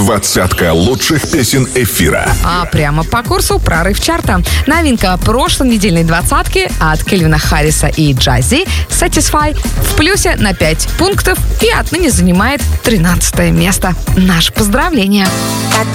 20 лучших песен эфира. А прямо по курсу прорыв чарта. Новинка прошлой недельной двадцатки от Кельвина Харриса и Джази «Satisfy» в плюсе на 5 пунктов и отныне занимает 13 место. Наше поздравление!